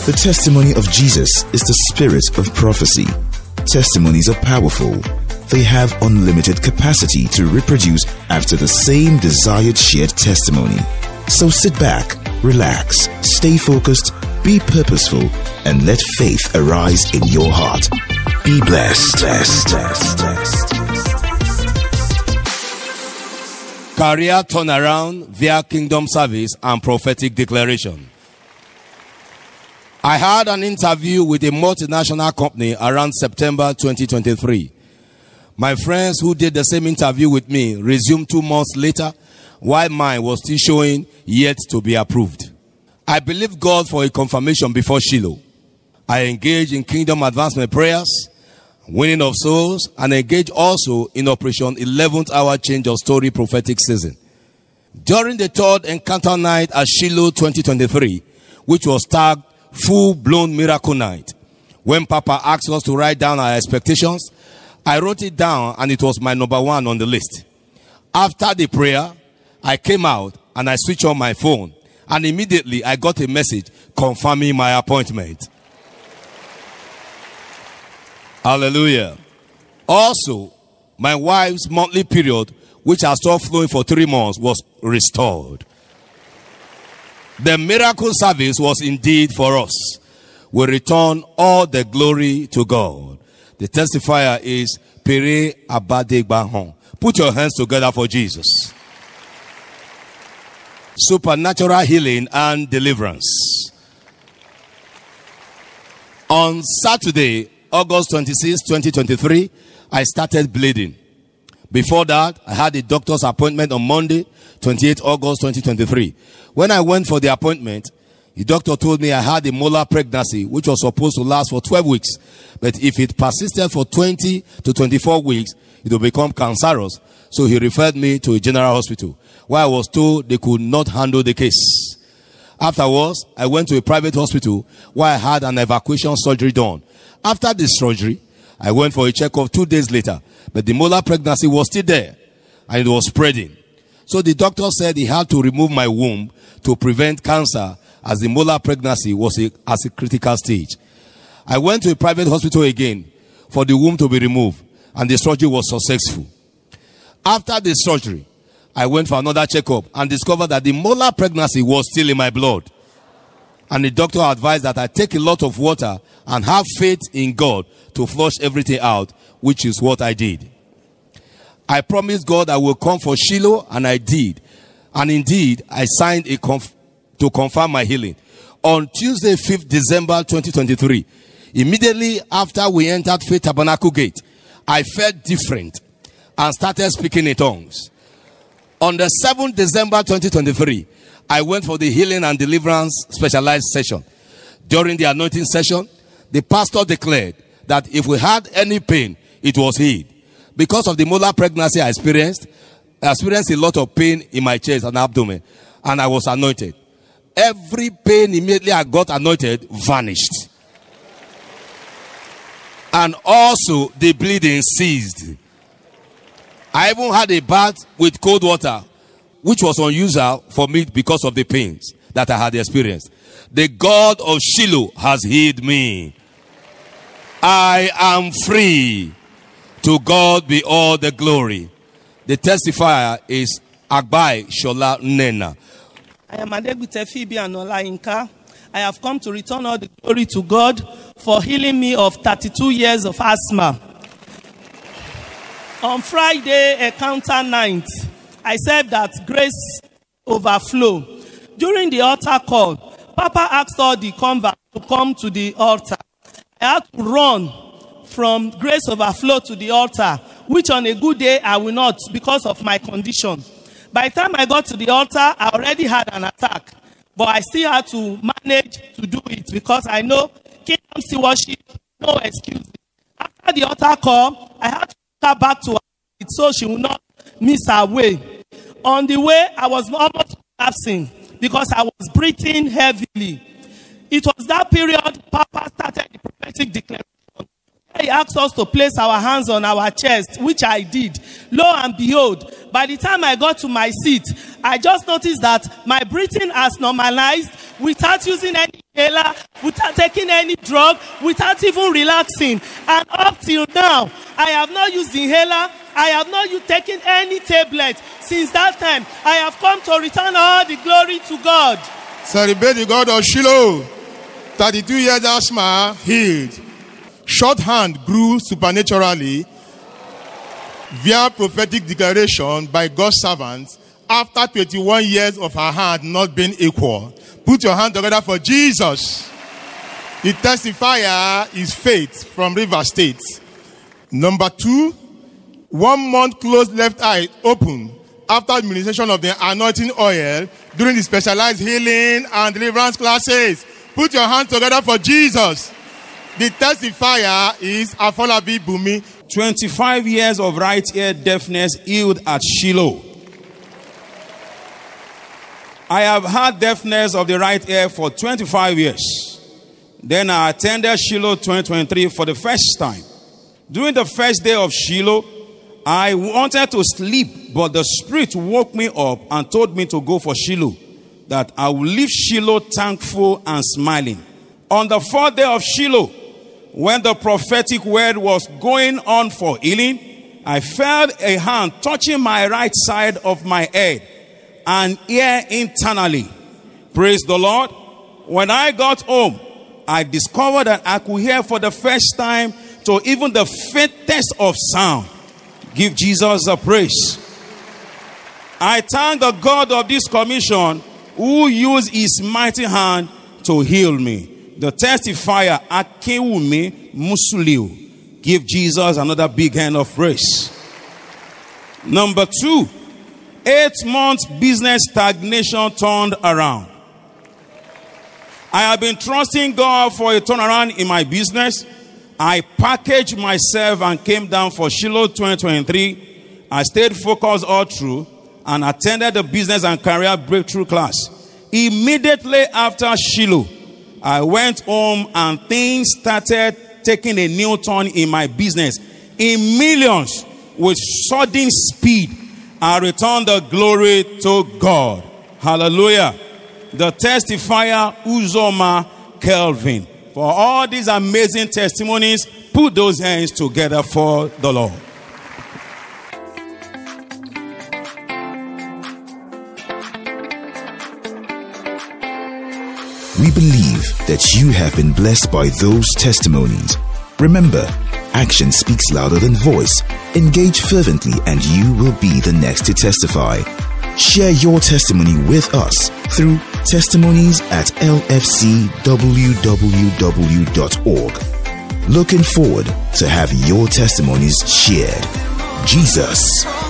The testimony of Jesus is the spirit of prophecy. Testimonies are powerful. They have unlimited capacity to reproduce after the same desired shared testimony. So sit back, relax, stay focused, be purposeful, and let faith arise in your heart. Be blessed. Career turnaround via kingdom service and prophetic declaration. I had an interview with a multinational company around September 2023. My friends who did the same interview with me resumed 2 months later, while mine was still showing yet to be approved. I believed God for a confirmation before Shiloh. I engaged in kingdom advancement prayers, winning of souls, and engaged also in Operation 11th Hour Change of Story prophetic season. During the third encounter night at Shiloh 2023, which was tagged Full-Blown Miracle Night, when Papa asked us to write down our expectations, I wrote it down and it was my number 1 on the list. After the prayer, I came out and I switched on my phone, and immediately I got a message confirming my appointment. Hallelujah. Also, my wife's monthly period, which has stopped flowing for 3 months, was restored. The miracle service was indeed for us. We return all the glory to God. The testifier is Pere Abadegbahon. Put your hands together for Jesus. Supernatural healing and deliverance. On Saturday, August 26, 2023, I started bleeding. Before that, I had a doctor's appointment on Monday, 28 August 2023. When I went for the appointment, the doctor told me I had a molar pregnancy, which was supposed to last for 12 weeks. But if it persisted for 20 to 24 weeks, it would become cancerous. So he referred me to a general hospital, where I was told they could not handle the case. Afterwards, I went to a private hospital where I had an evacuation surgery done. After the surgery, I went for a checkup 2 days later, but the molar pregnancy was still there and it was spreading. So the doctor said he had to remove my womb to prevent cancer, as the molar pregnancy was at a critical stage. I went to a private hospital again for the womb to be removed, and the surgery was successful. After the surgery, I went for another checkup and discovered that the molar pregnancy was still in my blood. And the doctor advised that I take a lot of water and have faith in God to flush everything out, which is what I did. I promised God I will come for Shiloh, and I did. And indeed, I signed to confirm my healing. On Tuesday, 5th December 2023, immediately after we entered Faith Tabernacle Gate, I felt different and started speaking in tongues. On the 7th December 2023, I went for the healing and deliverance specialized session. During the anointing session, the pastor declared that if we had any pain, it was healed. Because of the molar pregnancy I experienced a lot of pain in my chest and abdomen, and I was anointed. Every pain immediately I got anointed vanished. And also the bleeding ceased. I even had a bath with cold water, which was unusual for me because of the pains that I had experienced. The God of Shiloh has healed me. I am free. To God be all the glory. The testifier is Agbai Shola Nena. I am Adegbite Phoebe Anola Inka. I have come to return all the glory to God for healing me of 32 years of asthma. On Friday, encounter night, I served at Grace Overflow. During the altar call, Papa asked all the converts to come to the altar. I had to run from Grace Overflow to the altar, which on a good day I will not because of my condition. By the time I got to the altar, I already had an attack, but I still had to manage to do it because I know kingdom stewardship, no excuse. After the altar call, I had to take her back to her seat so she will not miss her way. On the way, I was almost collapsing because I was breathing heavily. It was that period Papa started the prophetic declaration. he asked us to place our hands on our chest, which I did. Lo and behold, by the time I got to my seat, I just noticed that my breathing has normalized without using any inhaler, without taking any drug, without even relaxing. And up till now, I have not used inhaler. I have not taken any tablet. Since that time, I have come to return all the glory to God. Celebrate the God of Shiloh. 32 years asthma healed. Shorthand grew supernaturally via prophetic declaration by God's servants after 21 years of her hand not being equal. Put your hand together for Jesus. The testifier is Faith from River State. Number 2, 1 month closed left eye open after administration of the anointing oil during the specialized healing and deliverance classes. Put your hands together for Jesus. The testifier is Afolabi Bumi. 25 years of right ear deafness healed at Shiloh. I have had deafness of the right ear for 25 years. Then I attended Shiloh 2023 for the first time. During the first day of Shiloh, I wanted to sleep, but the Spirit woke me up and told me to go for Shiloh, that I will leave Shiloh thankful and smiling. On the 4th day of Shiloh, when the prophetic word was going on for healing, I felt a hand touching my right side of my head and ear internally. Praise the Lord. When I got home, I discovered that I could hear for the first time to even the faintest of sound. Give Jesus a praise. I thank the God of this commission who used his mighty hand to heal me. The testifier, Akewumi Musuliu. Give Jesus another big hand of praise. Number 2, 8 months business stagnation turned around. I have been trusting God for a turnaround in my business. I packaged myself and came down for Shiloh 2023. I stayed focused all through and attended the business and career breakthrough class. Immediately after Shiloh, I went home and things started taking a new turn in my business. In millions, with sudden speed, I returned the glory to God. Hallelujah. The testifier, Uzoma Kelvin. For all these amazing testimonies, put those hands together for the Lord. We believe that you have been blessed by those testimonies. Remember, action speaks louder than voice. Engage fervently and you will be the next to testify. Share your testimony with us through testimonies@lfcwww.org. Looking forward to have your testimonies shared. Jesus